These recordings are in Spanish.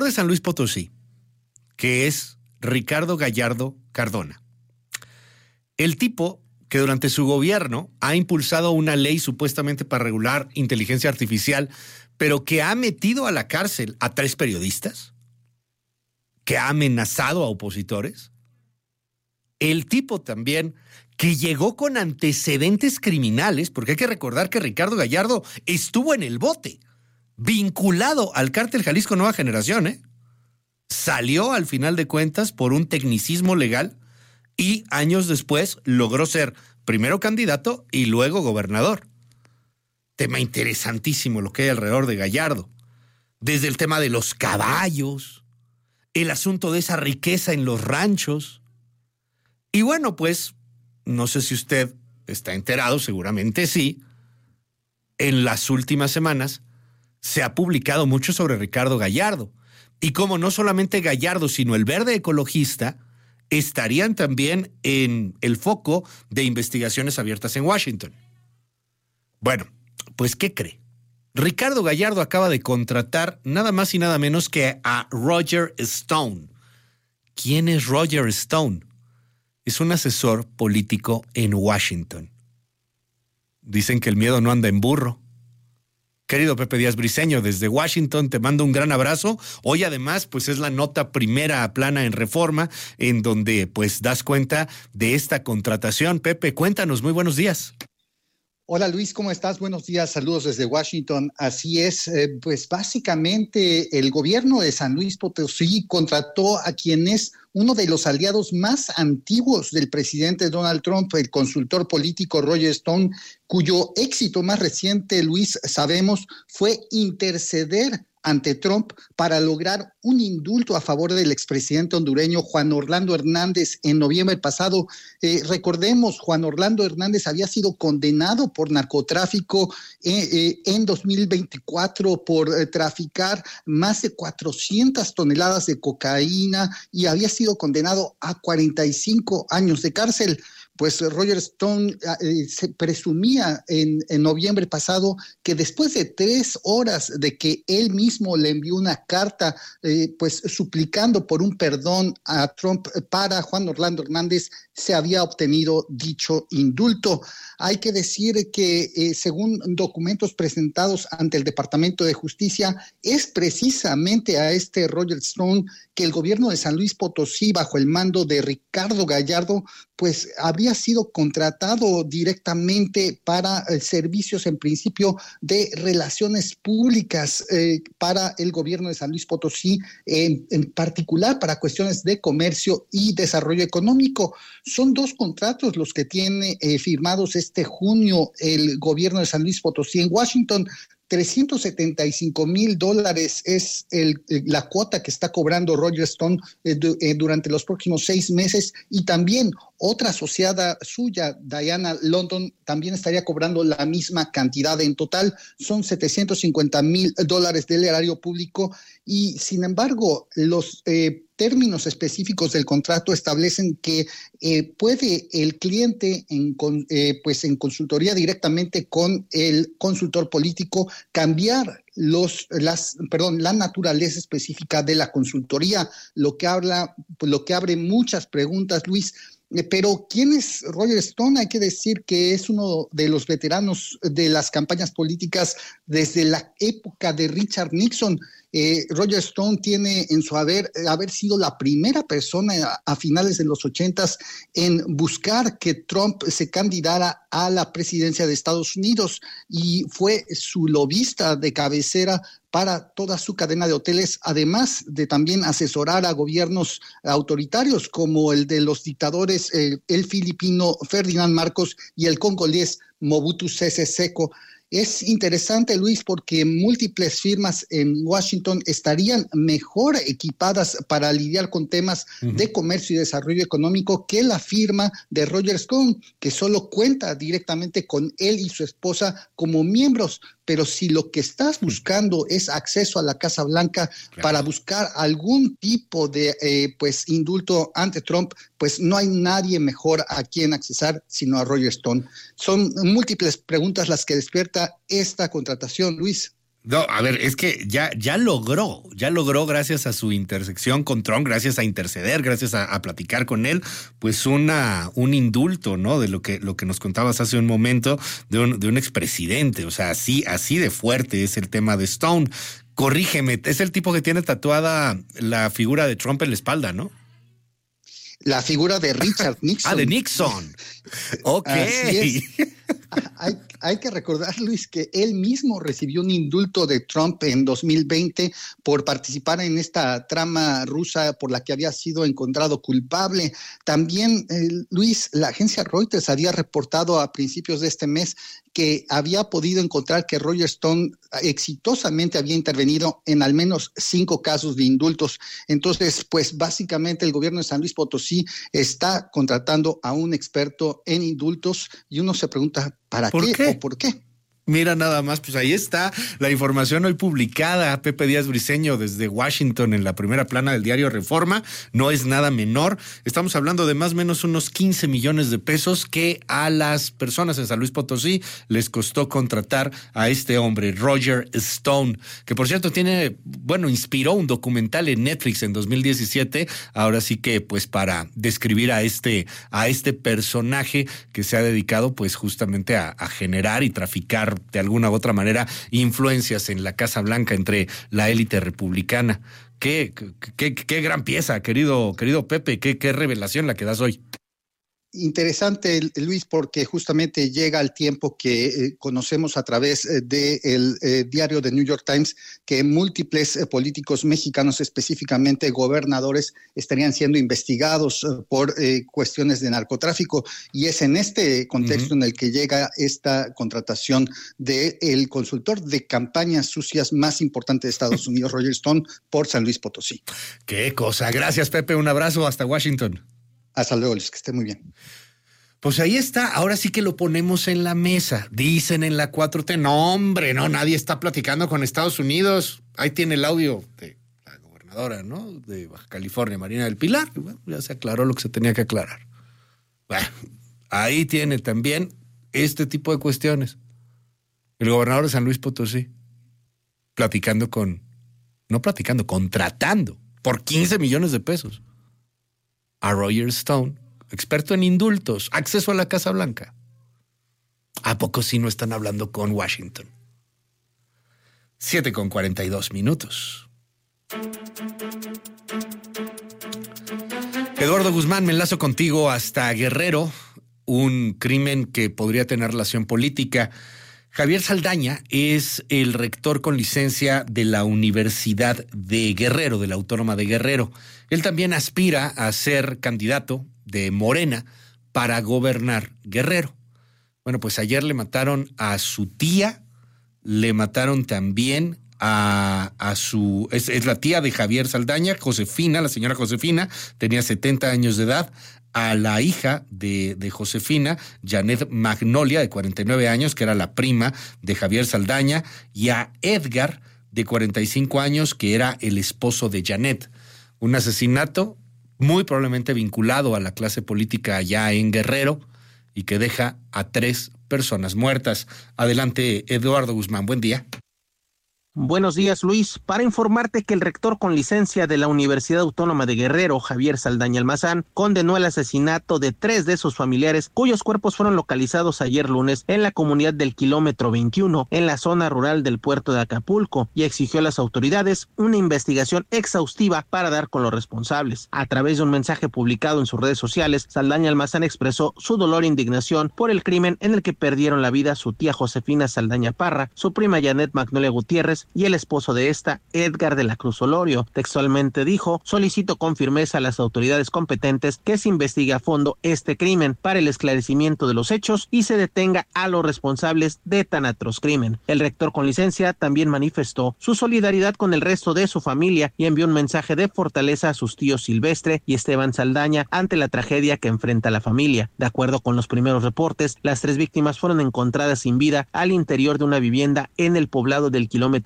de San Luis Potosí, que es Ricardo Gallardo Cardona. El tipo que durante su gobierno ha impulsado una ley supuestamente para regular inteligencia artificial, pero que ha metido a la cárcel a 3 periodistas, que ha amenazado a opositores. El tipo también que llegó con antecedentes criminales, porque hay que recordar que Ricardo Gallardo estuvo en el bote, vinculado al cártel Jalisco Nueva Generación, ¿eh? Salió al final de cuentas por un tecnicismo legal y años después logró ser primero candidato y luego gobernador. Tema interesantísimo lo que hay alrededor de Gallardo. Desde el tema de los caballos, el asunto de esa riqueza en los ranchos. Y bueno, pues, no sé si usted está enterado, seguramente sí, en las últimas semanas se ha publicado mucho sobre Ricardo Gallardo. Y como no solamente Gallardo, sino el Verde Ecologista, estarían también en el foco de investigaciones abiertas en Washington. Bueno, pues ¿qué cree? Ricardo Gallardo acaba de contratar nada más y nada menos que a Roger Stone. ¿Quién es Roger Stone? Es un asesor político en Washington. Dicen que el miedo no anda en burro. Querido Pepe Díaz Briceño, desde Washington te mando un gran abrazo. Hoy además pues es la nota primera plana en Reforma, en donde pues das cuenta de esta contratación. Pepe, cuéntanos, muy buenos días. Hola Luis, ¿cómo estás? Buenos días, saludos desde Washington. Así es, pues básicamente el gobierno de San Luis Potosí contrató a quien es uno de los aliados más antiguos del presidente Donald Trump, el consultor político Roger Stone, cuyo éxito más reciente, Luis, sabemos, fue interceder ante Trump para lograr un indulto a favor del expresidente hondureño Juan Orlando Hernández en noviembre pasado. Recordemos, Juan Orlando Hernández había sido condenado por narcotráfico en 2024 por traficar más de 400 toneladas de cocaína y había sido condenado a 45 años de cárcel. Pues Roger Stone se presumía en noviembre pasado que después de 3 horas de que él mismo le envió una carta pues suplicando por un perdón a Trump para Juan Orlando Hernández, se había obtenido dicho indulto. Hay que decir que según documentos presentados ante el Departamento de Justicia, es precisamente a este Roger Stone que el gobierno de San Luis Potosí, bajo el mando de Ricardo Gallardo, pues habría sido contratado directamente para servicios en principio de relaciones públicas para el gobierno de San Luis Potosí, en particular para cuestiones de comercio y desarrollo económico. Son 2 contratos los que tiene firmados este junio el gobierno de San Luis Potosí en Washington. $375,000 es la cuota que está cobrando Roger Stone durante los próximos 6 meses, y también otra asociada suya, Diana London, también estaría cobrando la misma cantidad. En total son $750,000 del erario público, y sin embargo los términos específicos del contrato establecen que puede el cliente pues en consultoría directamente con el consultor político cambiar la naturaleza específica de la consultoría, lo que abre muchas preguntas, Luis. Pero ¿quién es Roger Stone? Hay que decir que es uno de los veteranos de las campañas políticas desde la época de Richard Nixon. Roger Stone tiene en su haber sido la primera persona a finales de los 80s en buscar que Trump se candidara a la presidencia de Estados Unidos, y fue su lobista de cabecera para toda su cadena de hoteles, además de también asesorar a gobiernos autoritarios como el de los dictadores, el filipino Ferdinand Marcos y el congolés Mobutu Sese Seko. Es interesante, Luis, porque múltiples firmas en Washington estarían mejor equipadas para lidiar con temas de comercio y desarrollo económico que la firma de Roger Stone, que solo cuenta directamente con él y su esposa como miembros. Pero si lo que estás buscando es acceso a la Casa Blanca, claro, para buscar algún tipo de indulto ante Trump, pues no hay nadie mejor a quien accesar sino a Roger Stone. Son múltiples preguntas las que despierta esta contratación, Luis. No, a ver, es que ya logró gracias a su intersección con Trump, gracias a interceder, gracias a platicar con él, pues un indulto, ¿no? De lo que nos contabas hace un momento de un expresidente. O sea, así de fuerte es el tema de Stone. Corrígeme, es el tipo que tiene tatuada la figura de Trump en la espalda, ¿no? La figura de Richard Nixon. De Nixon. Ok. Así es. Hay que recordar, Luis, que él mismo recibió un indulto de Trump en 2020 por participar en esta trama rusa por la que había sido encontrado culpable. También, Luis, la agencia Reuters había reportado a principios de este mes que había podido encontrar que Roger Stone exitosamente había intervenido en al menos 5 casos de indultos. Entonces, pues básicamente el gobierno de San Luis Potosí está contratando a un experto en indultos y uno se pregunta, ¿para qué o por qué? Mira nada más, pues ahí está la información hoy publicada. Pepe Díaz Briceño desde Washington en la primera plana del diario Reforma. No es nada menor. Estamos hablando de más o menos unos 15 millones de pesos que a las personas en San Luis Potosí les costó contratar a este hombre, Roger Stone, que por cierto inspiró un documental en Netflix en 2017. Ahora sí que pues para describir a este personaje que se ha dedicado pues justamente a generar y traficar de alguna u otra manera influencias en la Casa Blanca entre la élite republicana. Qué gran pieza, querido Pepe, qué revelación la que das hoy. Interesante, Luis, porque justamente llega el tiempo que conocemos a través del diario The New York Times que múltiples políticos mexicanos, específicamente gobernadores, estarían siendo investigados por cuestiones de narcotráfico, y es en este contexto en el que llega esta contratación del consultor de campañas sucias más importante de Estados Unidos, Roger Stone, por San Luis Potosí. Qué cosa. Gracias, Pepe. Un abrazo hasta Washington. Hasta luego, Luis, que esté muy bien. Pues ahí está, ahora sí que lo ponemos en la mesa. Dicen en la 4T, no hombre, no, nadie está platicando con Estados Unidos. Ahí tiene el audio de la gobernadora, ¿no? De Baja California, Marina del Pilar. Bueno, ya se aclaró lo que se tenía que aclarar. Bueno, ahí tiene también este tipo de cuestiones. El gobernador de San Luis Potosí, contratando por 15 millones de pesos a Roger Stone, experto en indultos, acceso a la Casa Blanca. ¿A poco sí no están hablando con Washington? 7:42. Eduardo Guzmán, me enlazo contigo hasta Guerrero, un crimen que podría tener relación política. Javier Saldaña es el rector con licencia de la Universidad de Guerrero, de la Autónoma de Guerrero. Él también aspira a ser candidato de Morena para gobernar Guerrero. Bueno, pues ayer le mataron a su tía, le mataron también es la tía de Javier Saldaña, Josefina, la señora Josefina, tenía 70 años de edad, a la hija de Josefina, Janet Magnolia, de 49 años, que era la prima de Javier Saldaña, y a Edgar, de 45 años, que era el esposo de Janet. Un asesinato muy probablemente vinculado a la clase política allá en Guerrero y que deja a 3 personas muertas. Adelante, Eduardo Guzmán, buen día. Buenos días, Luis. Para informarte que el rector con licencia de la Universidad Autónoma de Guerrero, Javier Saldaña Almazán, condenó el asesinato de 3 de sus familiares, cuyos cuerpos fueron localizados ayer lunes en la comunidad del kilómetro 21, en la zona rural del puerto de Acapulco, y exigió a las autoridades una investigación exhaustiva para dar con los responsables. A través de un mensaje publicado en sus redes sociales, Saldaña Almazán expresó su dolor e indignación por el crimen en el que perdieron la vida su tía Josefina Saldaña Parra, su prima Janet Magnolia Gutiérrez y el esposo de esta, Edgar de la Cruz Olorio. Textualmente dijo: solicito con firmeza a las autoridades competentes que se investigue a fondo este crimen para el esclarecimiento de los hechos y se detenga a los responsables de tan atroz crimen. El rector con licencia también manifestó su solidaridad con el resto de su familia y envió un mensaje de fortaleza a sus tíos Silvestre y Esteban Saldaña ante la tragedia que enfrenta la familia. De acuerdo con los primeros reportes, las 3 víctimas fueron encontradas sin vida al interior de una vivienda en el poblado del kilómetro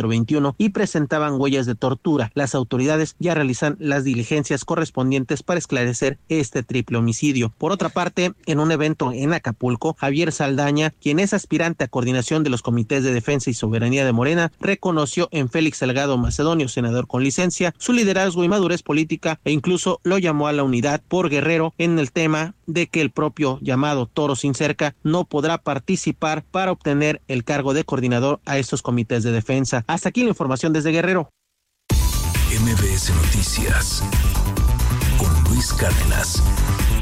kilómetro 21 y presentaban huellas de tortura. Las autoridades ya realizan las diligencias correspondientes para esclarecer este triple homicidio. Por otra parte, en un evento en Acapulco, Javier Saldaña, quien es aspirante a coordinación de los comités de defensa y soberanía de Morena, reconoció en Félix Salgado Macedonio, senador con licencia, su liderazgo y madurez política e incluso lo llamó a la unidad por Guerrero en el tema de que el propio llamado Toro Sin Cerca no podrá participar para obtener el cargo de coordinador a estos comités de defensa. Hasta aquí la información desde Guerrero. MBS Noticias con Luis Cárdenas.